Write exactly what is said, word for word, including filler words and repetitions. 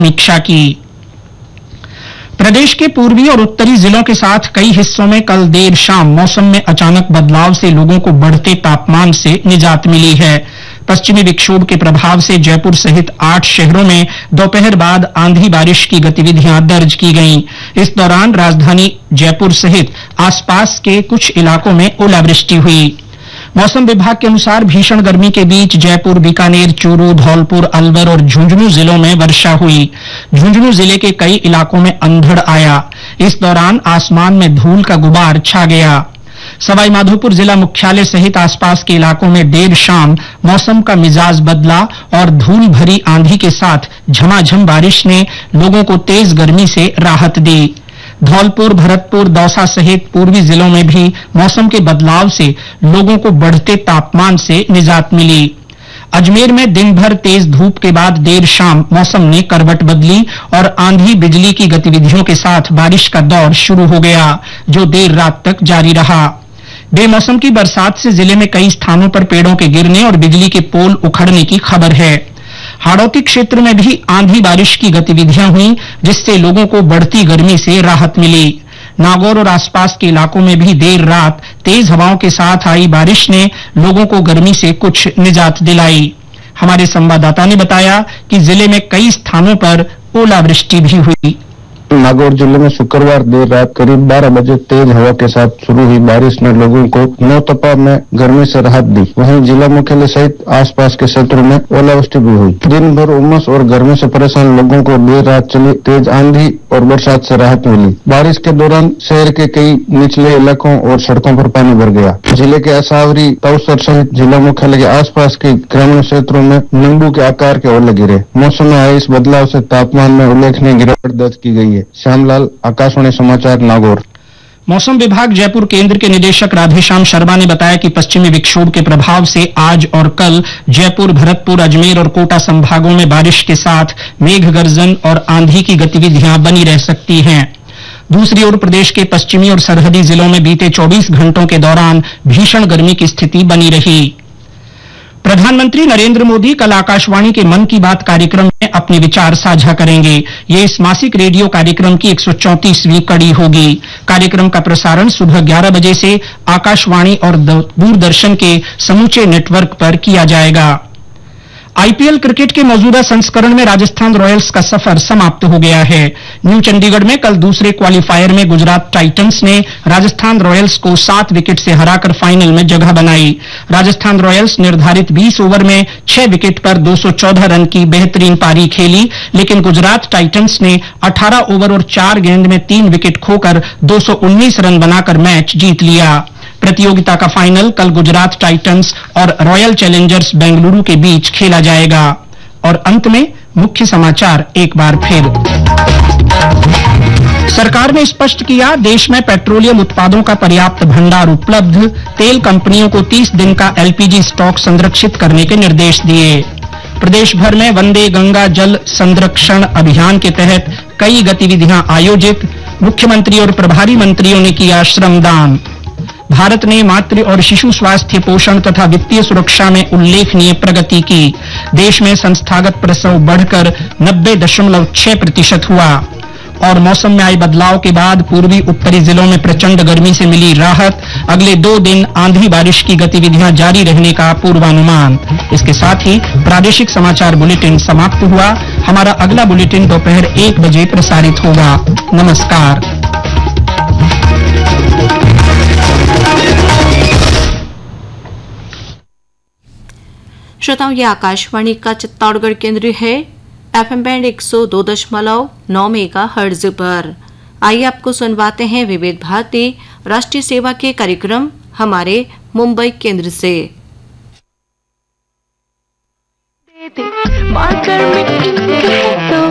समीक्षा की। प्रदेश के पूर्वी और उत्तरी जिलों के साथ कई हिस्सों में कल देर शाम मौसम में अचानक बदलाव से लोगों को बढ़ते तापमान से निजात मिली है। पश्चिमी विक्षोभ के प्रभाव से जयपुर सहित आठ शहरों में दोपहर बाद आंधी बारिश की गतिविधियां दर्ज की गईं। इस दौरान राजधानी जयपुर सहित आसपास के कुछ इलाकों में ओलावृष्टि हुई। मौसम विभाग के अनुसार भीषण गर्मी के बीच जयपुर, बीकानेर, चूरू, धौलपुर, अलवर और झुंझुनू जिलों में वर्षा हुई। झुंझुनू जिले के कई इलाकों में अंधड़ आया। इस दौरान आसमान में धूल का गुबार छा गया। सवाईमाधोपुर जिला मुख्यालय सहित आसपास के इलाकों में देर शाम मौसम का मिजाज बदला और धूल भरी आंधी के साथ झमाझम बारिश ने लोगों को तेज गर्मी से राहत दी। धौलपुर, भरतपुर, दौसा सहित पूर्वी जिलों में भी मौसम के बदलाव से लोगों को बढ़ते तापमान से निजात मिली। अजमेर में दिन भर तेज धूप के बाद देर शाम मौसम ने करवट बदली और आंधी बिजली की गतिविधियों के साथ बारिश का दौर शुरू हो गया, जो देर रात तक जारी रहा। बेमौसम की बरसात से जिले में कई स्थानों पर पेड़ों के गिरने और बिजली के पोल उखड़ने की खबर है। हाड़ौती क्षेत्र में भी आंधी बारिश की गतिविधियां हुई, जिससे लोगों को बढ़ती गर्मी से राहत मिली। नागौर और आसपास के इलाकों में भी देर रात तेज हवाओं के साथ आई बारिश ने लोगों को गर्मी से कुछ निजात दिलाई। हमारे संवाददाता ने बताया कि जिले में कई स्थानों पर ओलावृष्टि भी हुई। नागौर जिले में शुक्रवार देर रात करीब बारह बजे तेज हवा के साथ शुरू हुई बारिश ने लोगों को नौतपा में गर्मी से राहत दी। वहीं जिला मुख्यालय सहित आसपास के क्षेत्रों में ओलावृष्टि भी हुई। दिन भर उमस और गर्मी से परेशान लोगों को देर रात चली तेज आंधी और बरसात से राहत मिली। बारिश के दौरान शहर के कई निचले इलाकों और सड़कों पर पानी भर गया। जिले के असावरी, तौसर सहित जिला मुख्यालय के आसपास के ग्रामीण क्षेत्रों में नींबू के आकार के ओले गिरे। मौसम में आए इस बदलाव से तापमान में उल्लेखनीय गिरावट दर्ज की गई है। श्यामलाल, आकाशवाणी समाचार, नागौर। मौसम विभाग जयपुर केंद्र के निदेशक राधेश्याम शर्मा ने बताया कि पश्चिमी विक्षोभ के प्रभाव से आज और कल जयपुर, भरतपुर, अजमेर और कोटा संभागों में बारिश के साथ मेघ गर्जन और आंधी की गतिविधियां बनी रह सकती हैं। दूसरी ओर प्रदेश के पश्चिमी और सरहदी जिलों में बीते चौबीस घंटों के दौरान भीषण गर्मी की स्थिति बनी रही। प्रधानमंत्री नरेंद्र मोदी कल आकाशवाणी के मन की बात कार्यक्रम में अपने विचार साझा करेंगे। ये इस मासिक रेडियो कार्यक्रम की एक सौ चौंतीसवीं कड़ी होगी। कार्यक्रम का प्रसारण सुबह ग्यारह बजे से आकाशवाणी और दूरदर्शन के समूचे नेटवर्क पर किया जाएगा। आईपीएल क्रिकेट के मौजूदा संस्करण में राजस्थान रॉयल्स का सफर समाप्त हो गया है। न्यू चंडीगढ़ में कल दूसरे क्वालीफायर में गुजरात टाइटंस ने राजस्थान रॉयल्स को सात विकेट से हराकर फाइनल में जगह बनाई। राजस्थान रॉयल्स निर्धारित बीस ओवर में छह विकेट पर दो सौ चौदह रन की बेहतरीन पारी खेली, लेकिन गुजरात टाइटंस ने अठारह ओवर और चार गेंद में तीन विकेट खोकर दो सौ उन्नीस रन बनाकर मैच जीत लिया। प्रतियोगिता का फाइनल कल गुजरात टाइटंस और रॉयल चैलेंजर्स बेंगलुरु के बीच खेला जाएगा। और अंत में मुख्य समाचार एक बार फिर। सरकार ने स्पष्ट किया, देश में पेट्रोलियम उत्पादों का पर्याप्त भंडार उपलब्ध। तेल कंपनियों को तीस दिन का एलपीजी स्टॉक संरक्षित करने के निर्देश दिए। प्रदेश भर में वंदे गंगा जल संरक्षण अभियान के तहत कई गतिविधियां आयोजित। मुख्यमंत्री और प्रभारी मंत्रियों ने किया श्रमदान। भारत ने मातृ और शिशु स्वास्थ्य, पोषण तथा वित्तीय सुरक्षा में उल्लेखनीय प्रगति की। देश में संस्थागत प्रसव बढ़कर नब्बे दशमलव छह प्रतिशत हुआ। और मौसम में आए बदलाव के बाद पूर्वी उत्तरी जिलों में प्रचंड गर्मी से मिली राहत। अगले दो दिन आंधी बारिश की गतिविधियां जारी रहने का पूर्वानुमान। इसके साथ ही प्रादेशिक समाचार बुलेटिन समाप्त हुआ। हमारा अगला बुलेटिन दोपहर एक बजे प्रसारित होगा। नमस्कार। श्रोताओं, ये आकाशवाणी का चित्तौड़गढ़ केंद्र है। एफएम बैंड एक सौ दो दशमलव नौ मेगा हर्ट्ज पर। आइए आपको सुनवाते हैं विविध भारती राष्ट्रीय सेवा के कार्यक्रम हमारे मुंबई केंद्र से। माकर मिट्टी